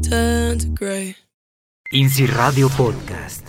turn to gray. INSI Radio Podcast.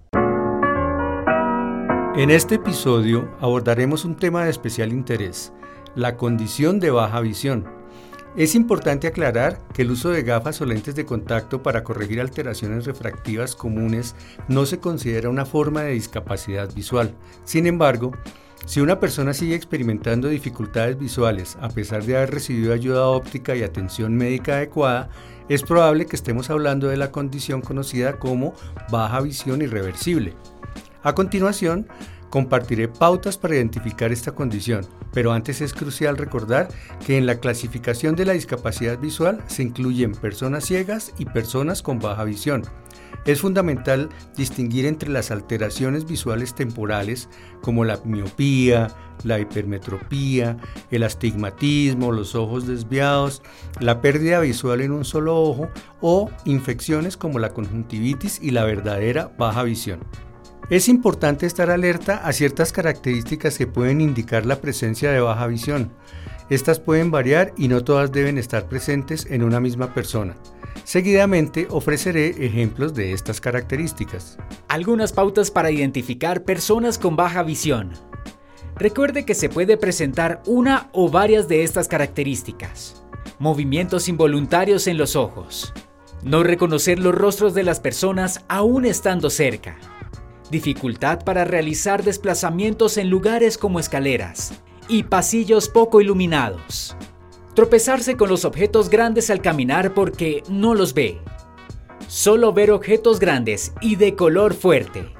En este episodio abordaremos un tema de especial interés, la condición de baja visión. Es importante aclarar que el uso de gafas o lentes de contacto para corregir alteraciones refractivas comunes no se considera una forma de discapacidad visual. Sin embargo, si una persona sigue experimentando dificultades visuales a pesar de haber recibido ayuda óptica y atención médica adecuada, es probable que estemos hablando de la condición conocida como baja visión irreversible. A continuación, compartiré pautas para identificar esta condición, pero antes es crucial recordar que en la clasificación de la discapacidad visual se incluyen personas ciegas y personas con baja visión. Es fundamental distinguir entre las alteraciones visuales temporales como la miopía, la hipermetropía, el astigmatismo, los ojos desviados, la pérdida visual en un solo ojo o infecciones como la conjuntivitis y la verdadera baja visión. Es importante estar alerta a ciertas características que pueden indicar la presencia de baja visión. Estas pueden variar y no todas deben estar presentes en una misma persona. Seguidamente ofreceré ejemplos de estas características. Algunas pautas para identificar personas con baja visión. Recuerde que se puede presentar una o varias de estas características. Movimientos involuntarios en los ojos. No reconocer los rostros de las personas aún estando cerca. Dificultad para realizar desplazamientos en lugares como escaleras y pasillos poco iluminados. Tropezarse con los objetos grandes al caminar porque no los ve. Solo ver objetos grandes y de color fuerte.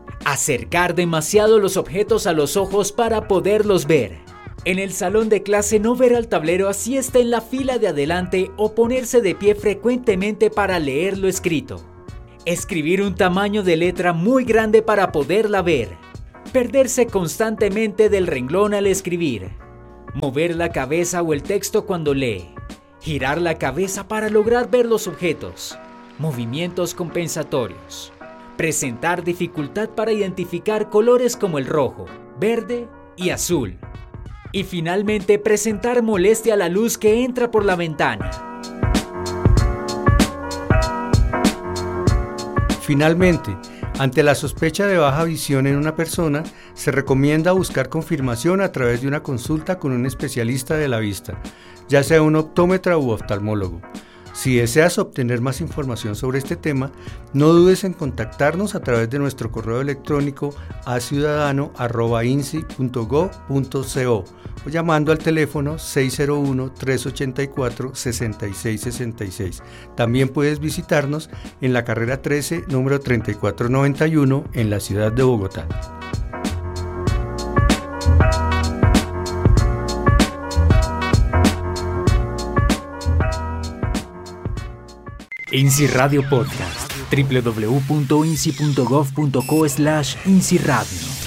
Acercar demasiado los objetos a los ojos para poderlos ver. En el salón de clase no ver al tablero así esté en la fila de adelante o ponerse de pie frecuentemente para leer lo escrito. Escribir un tamaño de letra muy grande para poderla ver. Perderse constantemente del renglón al escribir. Mover la cabeza o el texto cuando lee. Girar la cabeza para lograr ver los objetos. Movimientos compensatorios. Presentar dificultad para identificar colores como el rojo, verde y azul. Y finalmente presentar molestia a la luz que entra por la ventana. Finalmente, ante la sospecha de baja visión en una persona, se recomienda buscar confirmación a través de una consulta con un especialista de la vista, ya sea un optómetra u oftalmólogo. Si deseas obtener más información sobre este tema, no dudes en contactarnos a través de nuestro correo electrónico a ciudadano@insi.gov.co o llamando al teléfono 601-384-6666. También puedes visitarnos en la carrera 13, número 3491, en la ciudad de Bogotá. INSI Radio Podcast. www.insi.gov.co/INSI Radio.